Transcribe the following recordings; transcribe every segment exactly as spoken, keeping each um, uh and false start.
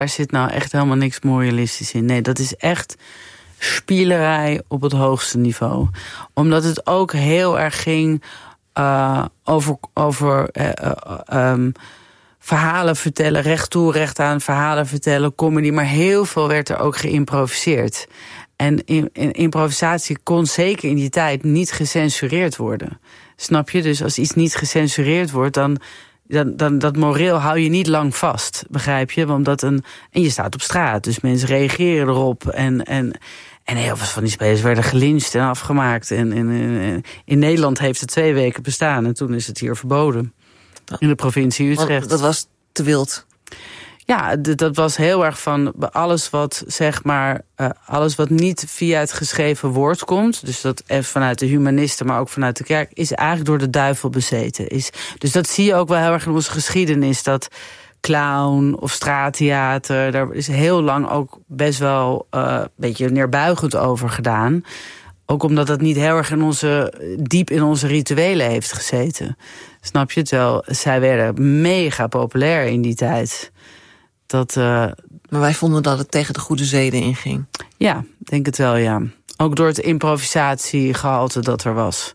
Daar zit nou echt helemaal niks moralistisch in. Nee, dat is echt spielerij op het hoogste niveau. Omdat het ook heel erg ging uh, over, over uh, uh, um, verhalen vertellen, recht toe, recht aan, verhalen vertellen, comedy. Maar heel veel werd er ook geïmproviseerd. En in, in, improvisatie kon zeker in die tijd niet gecensureerd worden. Snap je? Dus als iets niet gecensureerd wordt, dan... Dan, dan, dat moreel hou je niet lang vast, begrijp je? Omdat een, en je staat op straat, dus mensen reageren erop. En, en, en heel veel van die spelers werden gelyncht en afgemaakt. En, en, en in Nederland heeft het twee weken bestaan en toen is het hier verboden. In de provincie Utrecht. Want dat was te wild. Ja, dat was heel erg van alles wat, zeg maar, uh, alles wat niet via het geschreven woord komt. Dus dat vanuit de humanisten, maar ook vanuit de kerk, is eigenlijk door de duivel bezeten. Is, dus dat zie je ook wel heel erg in onze geschiedenis. Dat clown of straattheater, daar is heel lang ook best wel uh, een beetje neerbuigend over gedaan. Ook omdat dat niet heel erg in onze, diep in onze rituelen heeft gezeten. Snap je? Terwijl zij werden mega populair in die tijd. Dat, uh, maar wij vonden dat het tegen de goede zeden inging. Ja, denk het wel, ja. Ook door het improvisatiegehalte dat er was.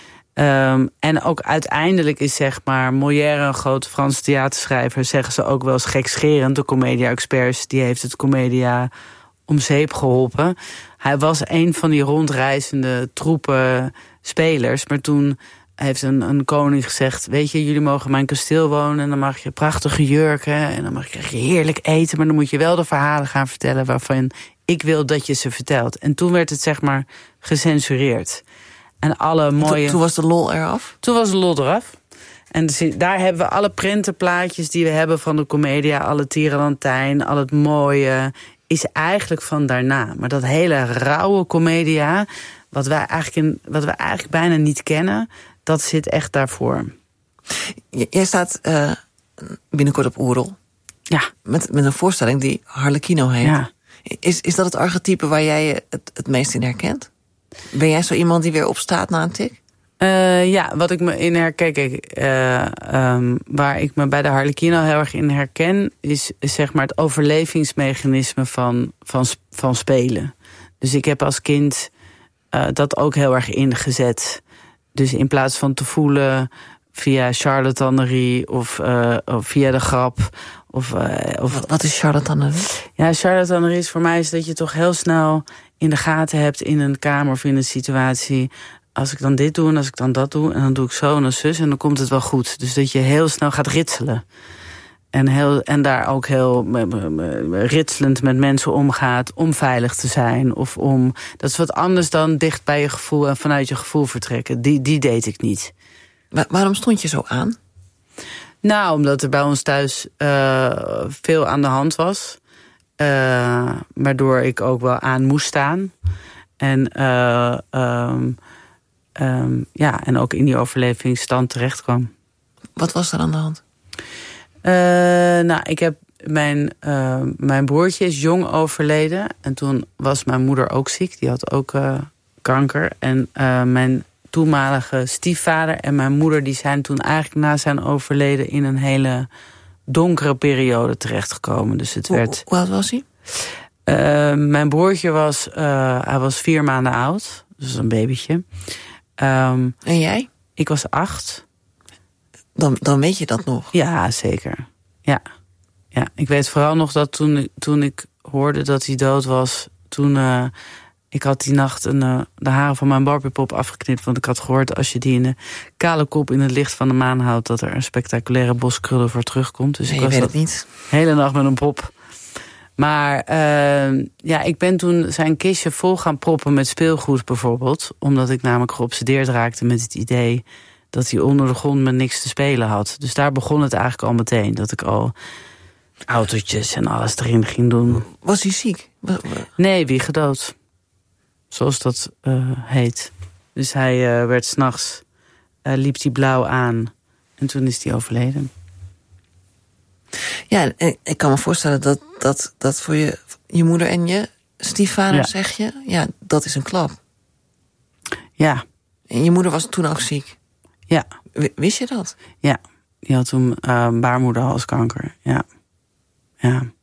Um, en ook uiteindelijk is, zeg maar, Molière, een grote Franse theaterschrijver, zeggen ze ook wel eens gekscherend, de Commedia-experts, die heeft het Commedia om zeep geholpen. Hij was een van die rondreizende troepen spelers, maar toen heeft een, een koning gezegd, weet je, jullie mogen in mijn kasteel wonen en dan mag je prachtige jurken en dan mag je, je heerlijk eten, maar dan moet je wel de verhalen gaan vertellen waarvan ik wil dat je ze vertelt. En toen werd het, zeg maar, gecensureerd. En alle mooie... Toen, toen was de lol eraf? Toen was de lol eraf. En dus daar hebben we alle printenplaatjes die we hebben van de Commedia, alle tierenlantijn, al het mooie, is eigenlijk van daarna. Maar dat hele rauwe Commedia, wat wij eigenlijk, in, wat wij eigenlijk bijna niet kennen, dat zit echt daarvoor. Jij staat uh, binnenkort op Oerol. Ja. Met, met een voorstelling die Harlequino heet. Ja. Is, is dat het archetype waar jij je het, het meest in herkent? Ben jij zo iemand die weer opstaat na een tik? Uh, ja, wat ik me in herken, kijk, uh, um, waar ik me bij de Harlequino heel erg in herken, is, is zeg maar het overlevingsmechanisme van, van, van spelen. Dus ik heb als kind uh, dat ook heel erg ingezet. Dus in plaats van te voelen via charlatanerie of, uh, of via de grap. Of, uh, of, wat, wat is charlatanerie? Ja, charlatanerie is voor mij is dat je toch heel snel in de gaten hebt in een kamer of in een situatie. Als ik dan dit doe en als ik dan dat doe en dan doe ik zo en dan zus en dan komt het wel goed. Dus dat je heel snel gaat ritselen. En, heel, en daar ook heel ritselend met mensen omgaat om veilig te zijn. Of om, dat is wat anders dan dicht bij je gevoel en vanuit je gevoel vertrekken. Die, die deed ik niet. Maar waarom stond je zo aan? Nou, omdat er bij ons thuis uh, veel aan de hand was. Uh, waardoor ik ook wel aan moest staan. En, uh, um, um, ja, en ook in die overlevingsstand terecht kwam. Wat was er aan de hand? Uh, nou, ik heb mijn, uh, mijn broertje is jong overleden. En toen was mijn moeder ook ziek. Die had ook uh, kanker. En uh, mijn toenmalige stiefvader en mijn moeder, die zijn toen eigenlijk na zijn overleden in een hele donkere periode terechtgekomen. Dus het hoe, werd. Hoe oud was hij? Uh, mijn broertje was, uh, hij was vier maanden oud. Dus een babytje. Um, en jij? Ik was acht. Dan, dan weet je dat nog? Ja, zeker. Ja. Ja, ik weet vooral nog dat toen, toen ik hoorde dat hij dood was, toen uh, ik had die nacht een, uh, de haren van mijn Barbiepop afgeknipt, want ik had gehoord als je die in de kale kop in het licht van de maan houdt, dat er een spectaculaire bos krullen voor terugkomt. Dus nee, ik was je weet dat het niet. hele nacht met een pop. Maar uh, ja, ik ben toen zijn kistje vol gaan proppen met speelgoed bijvoorbeeld, omdat ik namelijk geobsedeerd raakte met het idee dat hij onder de grond met niks te spelen had. Dus daar begon het eigenlijk al meteen. Dat ik al autootjes en alles erin ging doen. Was hij ziek? Nee, wie gedood. Zoals dat uh, heet. Dus hij uh, werd 's nachts, uh, liep hij blauw aan. En toen is hij overleden. Ja, ik kan me voorstellen dat, dat, dat voor je, je moeder en je stiefvader, ja. zeg je, ja, dat is een klap. Ja. En je moeder was toen ook ziek? Ja. Wist je dat? Ja, die had toen uh, baarmoederhalskanker. Ja. Ja.